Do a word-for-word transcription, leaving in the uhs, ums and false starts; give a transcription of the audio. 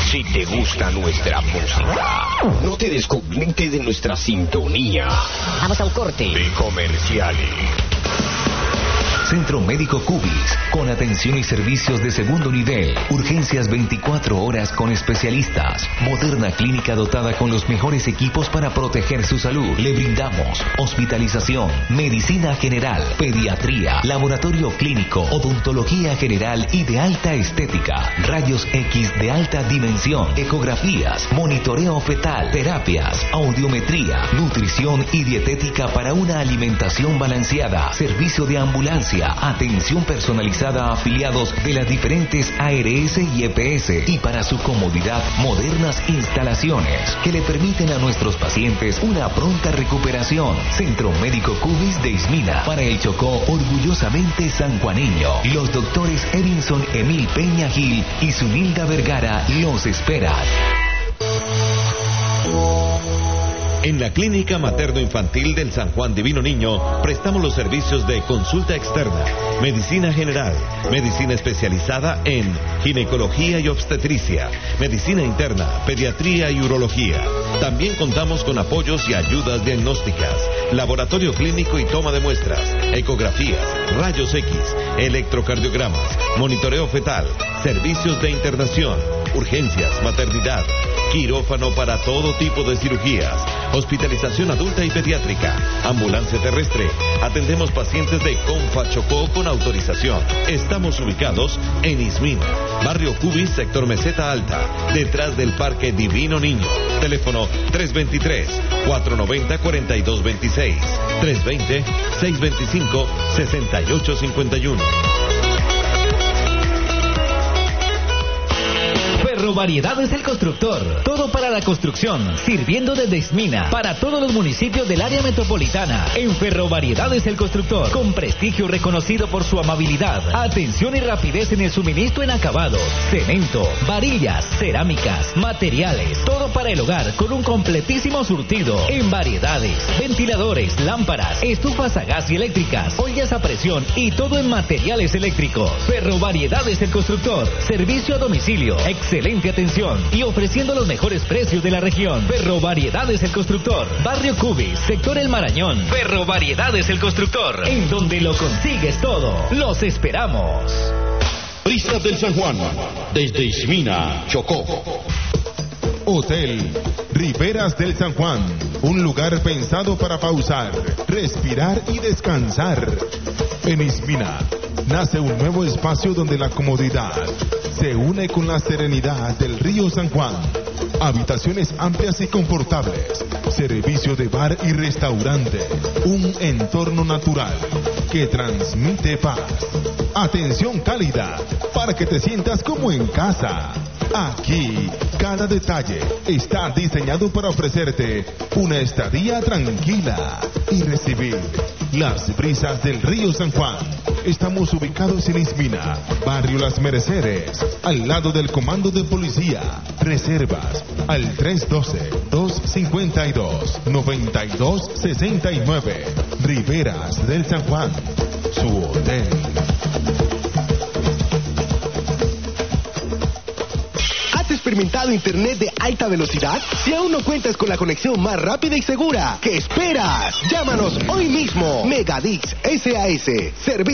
Si te gusta nuestra música, no te desconectes de nuestra sintonía. Vamos a un corte. De comerciales. Centro Médico Cubis, con atención y servicios de segundo nivel, urgencias veinticuatro horas con especialistas, moderna clínica dotada con los mejores equipos para proteger su salud. Le brindamos hospitalización, medicina general, pediatría, laboratorio clínico, odontología general y de alta estética, rayos X de alta dimensión, ecografías, monitoreo fetal, terapias, audiometría, nutrición y dietética para una alimentación balanceada, servicio de ambulancia, atención personalizada a afiliados de las diferentes A R S y E P S y para su comodidad modernas instalaciones que le permiten a nuestros pacientes una pronta recuperación. Centro Médico Cubis de Ismina, para el Chocó, orgullosamente sanjuaneño. Los doctores Edinson Emil Peña Gil y Zunilda Vergara los esperan. En la Clínica Materno-Infantil del San Juan Divino Niño prestamos los servicios de consulta externa, medicina general, medicina especializada en ginecología y obstetricia, medicina interna, pediatría y urología. También contamos con apoyos y ayudas diagnósticas, laboratorio clínico y toma de muestras, ecografías, rayos X, electrocardiogramas, monitoreo fetal, servicios de internación, urgencias, maternidad, quirófano para todo tipo de cirugías, hospitalización adulta y pediátrica, ambulancia terrestre. Atendemos pacientes de Confa Chocó con autorización. Estamos ubicados en Ismina, barrio Cubis, sector Meseta Alta, detrás del Parque Divino Niño. Teléfono tres dos tres, cuatro nueve cero, cuatro dos dos seis, tres dos cero, seis dos cinco, seis ocho cinco uno. Ferrovariedades El Constructor, todo para la construcción, sirviendo desde Ismina para todos los municipios del área metropolitana. En Ferrovariedades El Constructor, con prestigio reconocido por su amabilidad, atención y rapidez en el suministro en acabados, cemento, varillas, cerámicas, materiales, todo para el hogar con un completísimo surtido en variedades, ventiladores, lámparas, estufas a gas y eléctricas, ollas a presión y todo en materiales eléctricos. Ferrovariedades El Constructor, servicio a domicilio, excelente atención y ofreciendo los mejores precios de la región. Ferrovariedades El Constructor, barrio Cubis, sector El Marañón. Ferrovariedades El Constructor, en donde lo consigues todo. Los esperamos. Brisas del San Juan, desde Ismina, Chocó. Hotel Riberas del San Juan, un lugar pensado para pausar, respirar y descansar. En Ismina nace un nuevo espacio donde la comodidad se une con la serenidad del río San Juan. Habitaciones amplias y confortables, servicio de bar y restaurante, un entorno natural que transmite paz. Atención cálida para que te sientas como en casa. Aquí, cada detalle está diseñado para ofrecerte una estadía tranquila y recibir las brisas del río San Juan. Estamos ubicados en Ismina, barrio Las Mercedes, al lado del Comando de Policía. Reservas al tres uno dos, dos cinco dos, nueve dos seis nueve. Riberas del San Juan, su hotel. ¿Experimentado internet de alta velocidad? Si aún no cuentas con la conexión más rápida y segura, ¿qué esperas? Llámanos hoy mismo. Megadix S A S. Servicio